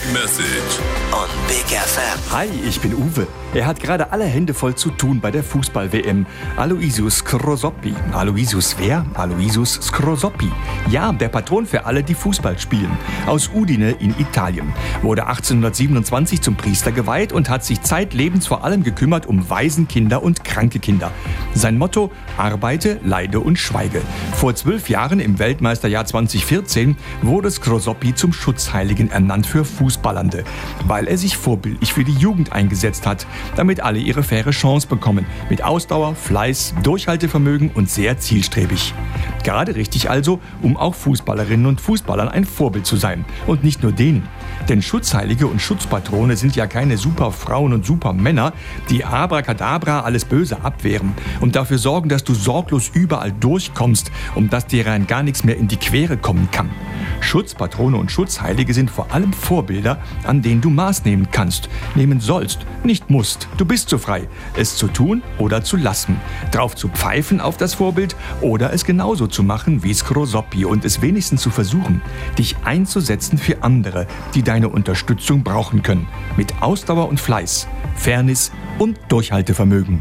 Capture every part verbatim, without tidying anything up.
Message on Big F M. Hi, ich bin Uwe. Er hat gerade alle Hände voll zu tun bei der Fußball-W M. Aloysius Scrosoppi. Aloysius wer? Aloysius Scrosoppi. Ja, der Patron für alle, die Fußball spielen. Aus Udine in Italien. Wurde achtzehnhundertsiebenundzwanzig zum Priester geweiht und hat sich zeitlebens vor allem gekümmert um Waisenkinder und kranke Kinder. Sein Motto: Arbeite, leide und schweige. Vor zwölf Jahren, im Weltmeisterjahr zweitausendvierzehn, wurde Scrosoppi zum Schutzheiligen ernannt für Fußballernde, weil er sich vorbildlich für die Jugend eingesetzt hat, damit alle ihre faire Chance bekommen. Mit Ausdauer, Fleiß, Durchhaltevermögen und sehr zielstrebig. Gerade richtig also, um auch Fußballerinnen und Fußballern ein Vorbild zu sein. Und nicht nur denen. Denn Schutzheilige und Schutzpatrone sind ja keine Superfrauen und Supermänner, die abracadabra alles Böse abwehren und dafür sorgen, dass du sorglos überall durchkommst und dass dir rein gar nichts mehr in die Quere kommen kann. Schutzpatrone und Schutzheilige sind vor allem Vorbilder, an denen du Maß nehmen kannst, nehmen sollst, nicht musst. Du bist so frei, es zu tun oder zu lassen, drauf zu pfeifen auf das Vorbild oder es genauso zu machen wie Scrosoppi und es wenigstens zu versuchen, dich einzusetzen für andere, die deine Unterstützung brauchen können, mit Ausdauer und Fleiß, Fairness und Durchhaltevermögen.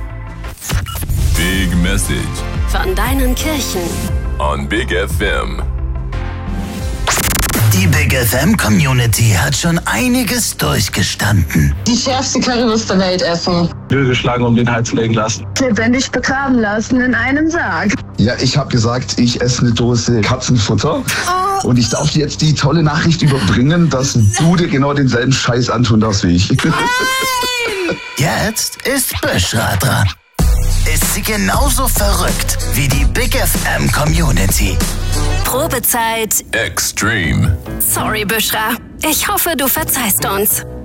Big Message von deinen Kirchen on Big F M. Die Big F M Community hat schon einiges durchgestanden. Die schärfste Currywurst der Welt essen. Löse schlagen um den Hals legen lassen. Lebendig begraben lassen in einem Sarg. Ja, ich habe gesagt, ich esse eine Dose Katzenfutter. Oh. Und ich darf dir jetzt die tolle Nachricht überbringen, dass du dir genau denselben Scheiß antun darfst wie ich. Jetzt ist Büschra dran. Ist sie genauso verrückt wie die Big F M Community? Probezeit Extreme. Sorry, Büschra. Ich hoffe, du verzeihst uns.